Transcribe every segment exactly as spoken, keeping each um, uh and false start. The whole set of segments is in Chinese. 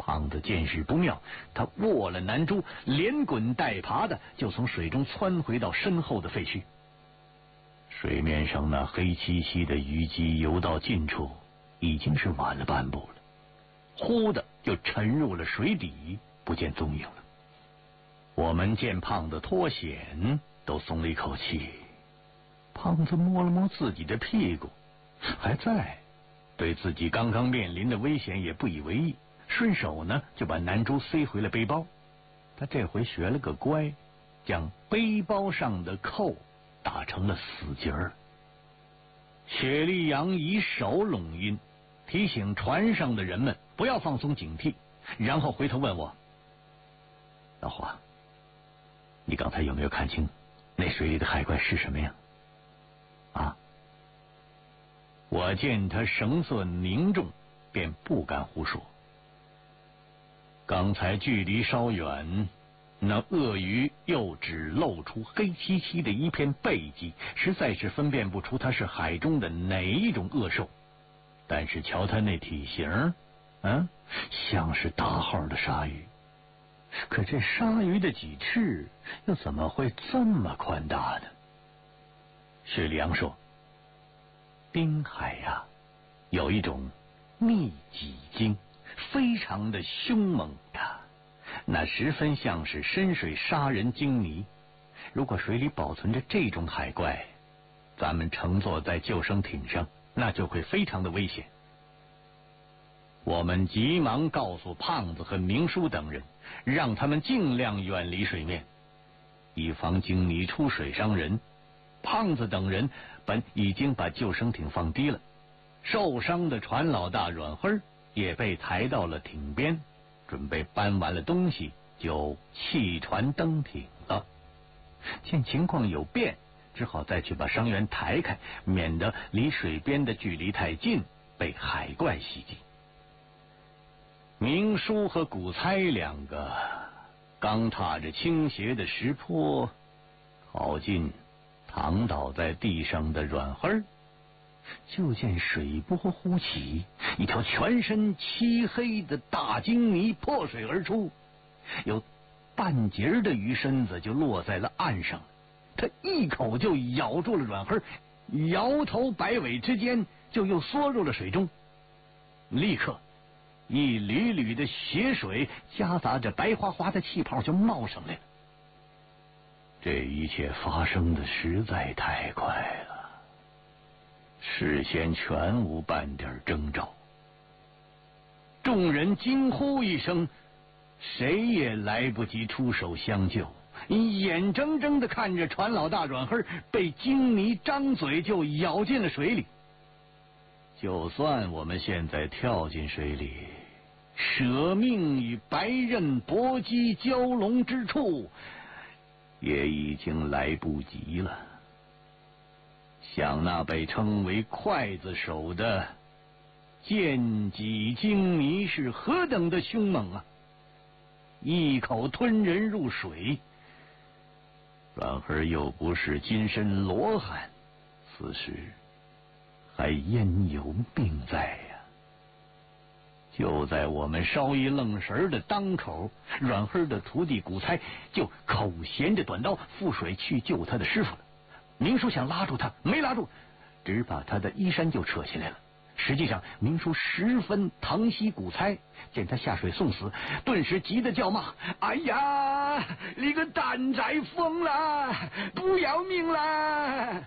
胖子见势不妙，他握了南珠，连滚带爬的就从水中窜回到身后的废墟。水面上那黑漆漆的虞姬游到近处，已经是晚了半步了，忽的就沉入了水底，不见踪影了。我们见胖子脱险，都松了一口气。胖子摸了摸自己的屁股，还在，对自己刚刚面临的危险也不以为意，顺手呢就把南珠塞回了背包。他这回学了个乖，将背包上的扣打成了死结儿。雪莉杨以手拢音，提醒船上的人们不要放松警惕，然后回头问我：老华，你刚才有没有看清那水里的海怪是什么呀？啊！我见他神色凝重，便不敢胡说。刚才距离稍远，那鳄鱼又只露出黑漆漆的一片背脊，实在是分辨不出它是海中的哪一种恶兽。但是瞧它那体型，嗯，像是大号的鲨鱼。可这鲨鱼的脊翅又怎么会这么宽大呢？雪莉杨说，滨海呀、啊，有一种密脊鲸，非常的凶猛呀，那十分像是深水杀人鲸泥。如果水里保存着这种海怪，咱们乘坐在救生艇上，那就会非常的危险。我们急忙告诉胖子和明叔等人，让他们尽量远离水面，以防鲸泥出水伤人。胖子等人本已经把救生艇放低了，受伤的船老大阮辉也被抬到了艇边，准备搬完了东西就弃船登艇了。见情况有变，只好再去把伤员抬开，免得离水边的距离太近，被海怪袭击。明叔和古猜两个刚踏着倾斜的石坡，靠近躺倒在地上的阮辉，就见水波忽起，一条全身漆黑的大鲸泥破水而出，有半截的鱼身子就落在了岸上，他一口就咬住了阮辉，摇头摆尾之间就又缩入了水中。立刻一缕缕的血水夹杂着白花花的气泡就冒上来了。这一切发生的实在太快了，事先全无半点征兆。众人惊呼一声，谁也来不及出手相救，眼睁睁地看着船老大阮辉被鲸泥张嘴就咬进了水里。就算我们现在跳进水里，舍命与白刃搏击蛟龙之处，也已经来不及了。想那被称为刽子手的剑脊鲸泥是何等的凶猛啊！一口吞人入水。阮辉又不是金身罗汉，此时还焉有命在呀、啊？就在我们稍一愣神的当口，阮辉的徒弟古猜就口衔着短刀赴水去救他的师傅了。明叔想拉住他，没拉住，只把他的衣衫就扯下来了。实际上明叔十分疼惜古猜，见他下水送死，顿时急得叫骂：哎呀，你个蛋仔疯了，不要命了！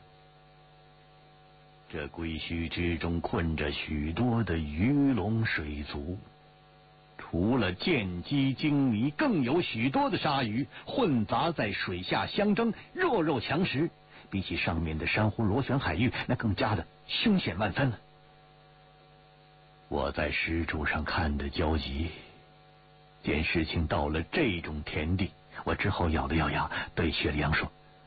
这龟墟之中困着许多的鱼龙水族，除了剑鸡鲸泥，更有许多的鲨鱼混杂在水下相争，弱肉强食，比起上面的珊瑚螺旋海域，那更加的凶险万分了。我在石柱上看得焦急，见事情到了这种田地，我只好咬了咬牙，对雪莉杨说：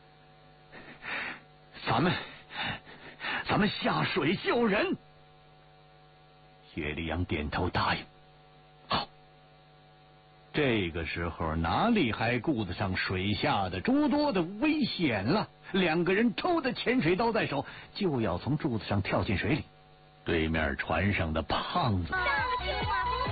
咱们咱们下水救人。雪莉杨点头答应。好。这个时候哪里还顾得上水下的诸多的危险了？两个人抽的潜水刀在手，就要从柱子上跳进水里。对面船上的胖子